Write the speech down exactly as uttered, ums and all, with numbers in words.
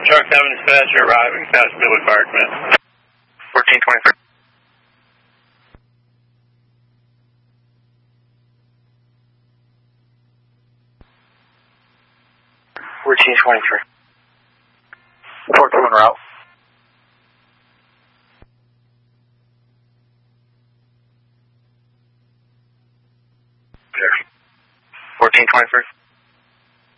Truck seven dispatcher arriving past Midwood Park, man. fourteen twenty-three. fourteen twenty-three. four two en route. fourteen twenty-three.